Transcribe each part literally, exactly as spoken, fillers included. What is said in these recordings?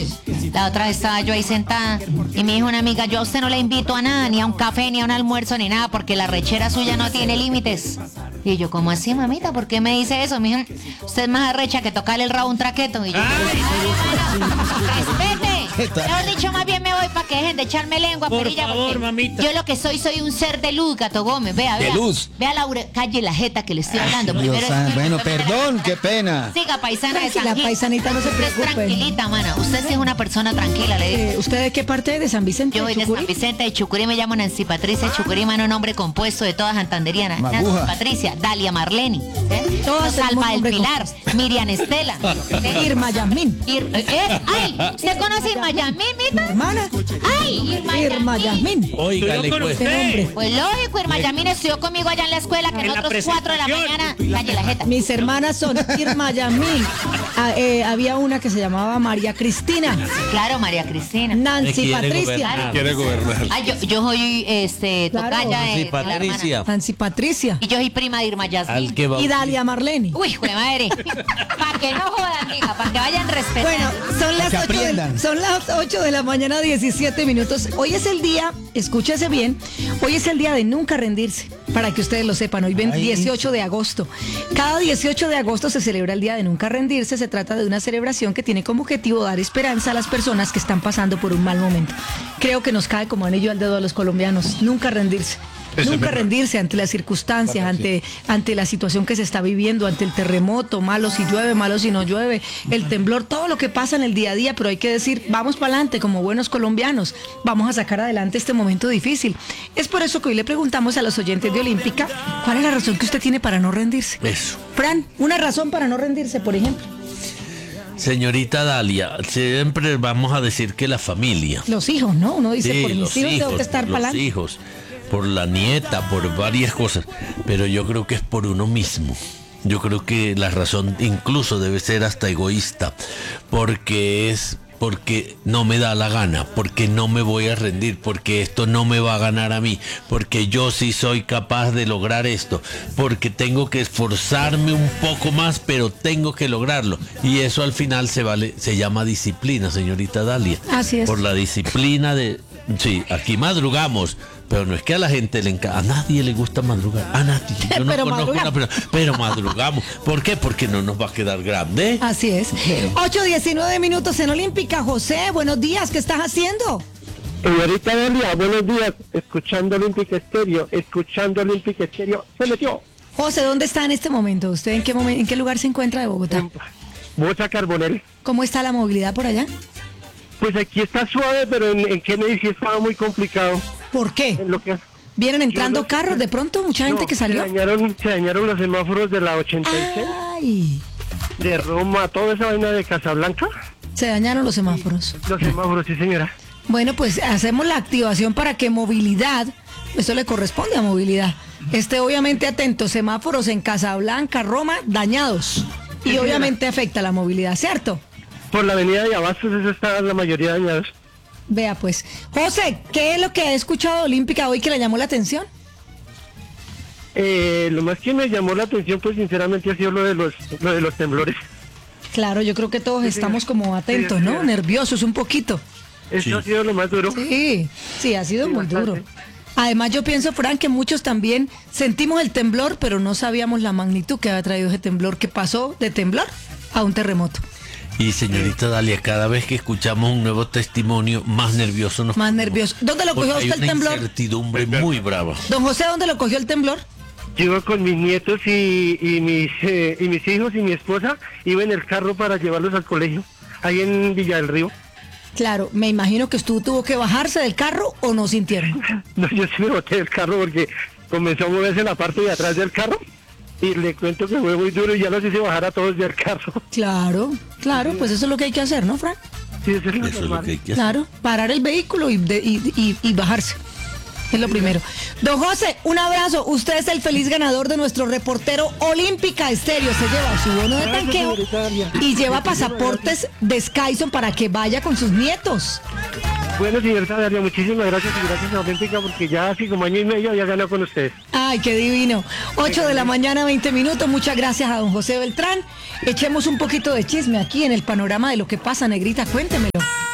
La otra vez estaba yo ahí sentada y me dijo una amiga, yo a usted no le invito a nada, ni a un café, ni a un almuerzo, ni nada, porque la rechera suya no tiene límites. Y yo, ¿cómo así, mamita? ¿Por qué me dice eso? Me dijo, usted es más arrecha que tocarle el rabo a un traqueto. Y yo, respete. Mejor dicho, más bien me voy para que dejen de echarme lengua, por perilla, favor, mamita. Yo lo que soy, soy un ser de luz, Gato Gómez. Vea, vea. De luz. Vea, Laura, calle la jeta que le estoy hablando. Dios Primero santo. es- Bueno, perdón, qué pena. Siga, paisana de Tranquila, San Gil. paisanita, no se Usted es preocupe. tranquilita, mana. Usted sí es una persona tranquila, le digo. Eh, ¿Usted de qué parte es? ¿De San Vicente? Yo soy de Chucurí? San Vicente de Chucurí, me llamo Nancy Patricia Chucurí, mano, nombre compuesto de todas santanderianas. Maguja. Nancy Patricia, Dalia Marleni, ¿eh? Todas Salma tenemos del nombre Pilar, Miriam Estela. ¿eh? Irma Yasmín. Ir- eh, ¡Ay! ¿Usted conoce a Irma Yasmín, mita? Hermana. ¡Ay! Irma, Irma Yasmín. Yasmín. Óigale, Estoy pues. Qué nombre. Pues lógico, Irma Yasmín estudió conmigo allá en la escuela, que En la nosotros cuatro de la mañana, calle la jeta. Mis hermanas son Irma Yasmín. Ah, eh, había una que se llamaba María Cristina. Claro, María Cristina. Nancy Me quiere Patricia. gobernar. Quiere gobernar. Ay, yo, yo soy este, Claro. tocaya de, Nancy de la hermana. Patricia. Nancy Patricia. Y yo soy prima de Irma Yasmín. Al que va. Y Dalia Marleni. Uy, jue madre. Para que no jodan, hija, para que vayan respetando. Bueno, son las, Que ocho de, aprendan. son las ocho de la mañana, diecisiete minutos. Hoy es el día, escúchese bien, hoy es el día de nunca rendirse, para que ustedes lo sepan. Hoy ven Ay. dieciocho de agosto. Cada dieciocho de agosto se celebra el día de nunca rendirse. Se trata de una celebración que tiene como objetivo dar esperanza a las personas que están pasando por un mal momento. Creo que nos cae como anillo al dedo a los colombianos, nunca rendirse. Nunca rendirse ante las circunstancias, ante, ante la situación que se está viviendo, ante el terremoto, malo si llueve, malo si no llueve, el temblor, todo lo que pasa en el día a día, pero hay que decir, vamos para adelante como buenos colombianos, vamos a sacar adelante este momento difícil. Es por eso que hoy le preguntamos a los oyentes de Olímpica, ¿cuál es la razón que usted tiene para no rendirse? Eso. Fran, una razón para no rendirse, por ejemplo. Señorita Dalia, siempre vamos a decir que la familia. Los hijos, ¿no? Uno dice, Sí, por mis los hijos tengo hijos, que estar los para adelante. hijos, por la nieta, por varias cosas, pero yo creo que es por uno mismo. Yo creo que la razón incluso debe ser hasta egoísta, porque es porque no me da la gana, porque no me voy a rendir, porque esto no me va a ganar a mí, porque yo sí soy capaz de lograr esto, porque tengo que esforzarme un poco más, pero tengo que lograrlo. Y eso al final se vale, se llama disciplina, señorita Dalia. Así es. Por la disciplina de... Sí, aquí madrugamos, pero no es que a la gente le encanta, a nadie le gusta madrugar, a nadie. Yo no Pero conozco madrugamos. una persona, pero madrugamos. ¿Por qué? Porque no nos va a quedar grande. Así es. ocho diecinueve minutos en Olímpica. José, buenos días, ¿qué estás haciendo? Señorita Dalia, buenos días. Escuchando Olímpica Estéreo, escuchando Olímpica Estéreo. Se metió. José, ¿dónde está en este momento? ¿Usted en qué momen- en qué lugar se encuentra de Bogotá? Bosa Carbonel. ¿Cómo está la movilidad por allá? Pues aquí está suave, pero en, en Kennedy sí estaba muy complicado. ¿Por qué? En lo que ¿Vienen entrando Yo no- carros de pronto? ¿Mucha gente No, que salió? Se dañaron, se dañaron los semáforos de la ochenta y seis, Ay, de Roma, toda esa vaina de Casablanca. se dañaron los semáforos. Los semáforos, sí señora. Bueno, pues hacemos la activación para que movilidad, eso le corresponde a movilidad, esté obviamente atento. Semáforos en Casablanca, Roma, dañados. Y obviamente afecta la movilidad, ¿cierto? Por la avenida de Abastos, eso está la mayoría dañados. Vea pues. José, ¿qué es lo que ha escuchado de Olímpica hoy que le llamó la atención? Eh, lo más que me llamó la atención, pues sinceramente ha sido lo de los, lo de los temblores. Claro, yo creo que todos estamos como atentos, Sí, ¿no? sí. Nerviosos un poquito. Eso Sí. ha sido lo más duro. Sí, sí, ha sido Sí, muy bastante. duro. Además, yo pienso, Fran, que muchos también sentimos el temblor, pero no sabíamos la magnitud que había traído ese temblor, que pasó de temblor a un terremoto. Y señorita Dalia, cada vez que escuchamos un nuevo testimonio, más nervioso nos Más ponemos. nervioso. ¿Dónde lo Porque cogió hay usted el una temblor? incertidumbre muy brava. Don José, ¿dónde lo cogió el temblor? Yo iba con mis nietos y, y mis eh, y mis hijos y mi esposa, iba en el carro para llevarlos al colegio, ahí en Villa del Río. Claro, me imagino que usted tuvo que bajarse del carro o no sintieron. No, yo sí me boté del carro porque comenzó a moverse la parte de atrás del carro y le cuento que fue muy duro y ya los hice bajar a todos del carro. Claro, claro, pues eso es lo que hay que hacer, ¿no, Fran? Sí, eso es lo Eso es lo normal. que hay que hacer. Claro, parar el vehículo y, de- y, y- y bajarse. Es lo primero. Don José, un abrazo. Usted es el feliz ganador de nuestro reportero Olímpica Estéreo. Se lleva su bono de Gracias, tanqueo señorita Dalia. y lleva Muchísimas pasaportes de Skyson para que vaya con sus nietos. Bueno, señorita Dalia, muchísimas gracias y gracias a Olímpica porque ya hace como año y medio había ganado con ustedes. Ay, qué divino. ocho de la mañana, veinte minutos. Muchas gracias a don José Beltrán. Echemos un poquito de chisme aquí en el panorama de lo que pasa, negrita. Cuéntemelo.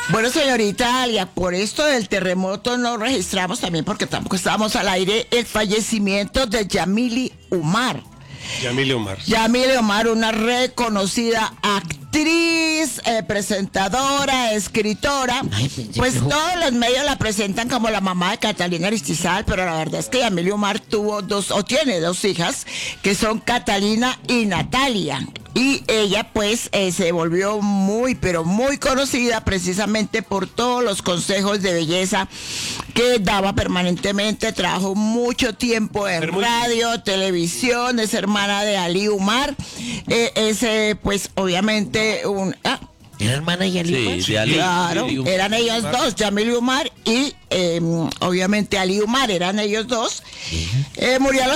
Bueno, señorita Alia, por esto del terremoto no registramos también, porque tampoco estábamos al aire, el fallecimiento de Yamile Umar. Yamile Umar. Yamile Umar, una reconocida actriz, eh, presentadora, escritora. Ay, pensé Pues que- todos los medios la presentan como la mamá de Catalina Aristizal, pero la verdad es que Yamile Umar tuvo dos, o tiene dos hijas, que son Catalina y Natalia. Y ella pues eh, se volvió muy, pero muy conocida precisamente por todos los consejos de belleza que daba permanentemente. Trabajó mucho tiempo en Pero muy- radio, televisión, es hermana de Ali Umar. Eh, es eh, pues obviamente un... ah, ¿Era hermana y Ali? Sí, de Ali. Claro, Sí, eran ellos dos, Yamile Umar y eh, obviamente Ali Umar, eran ellos dos. Eh, murió a los